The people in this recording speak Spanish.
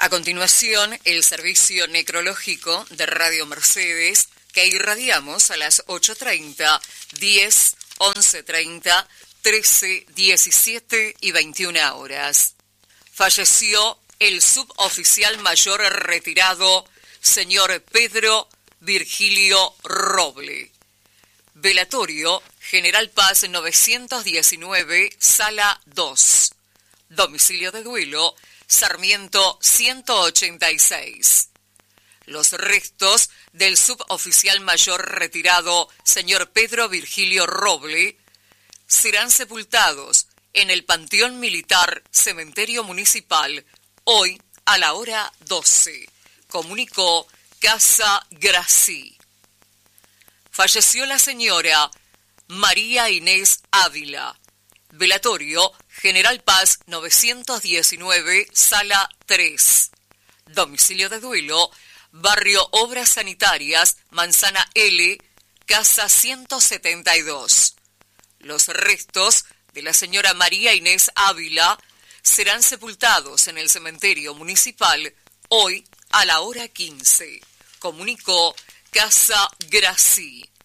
continuación, el servicio necrológico de Radio Mercedes, que irradiamos a las 8:30, 10, 11:30, 13, 17 y 21 horas. Falleció el suboficial mayor retirado, señor Pedro Virgilio Roble. Velatorio, General Paz 919, Sala 2. Domicilio de duelo, Sarmiento 186. Los restos del suboficial mayor retirado, señor Pedro Virgilio Roble, serán sepultados en el Panteón Militar Cementerio Municipal, hoy a la hora 12. Comunicó Casa Grací. Falleció la señora María Inés Ávila. Velatorio, General Paz 919, Sala 3. Domicilio de duelo, Barrio Obras Sanitarias, Manzana L, Casa 172. Los restos de la señora María Inés Ávila serán sepultados en el cementerio municipal hoy a la hora 15. Comunicó Casa Grací.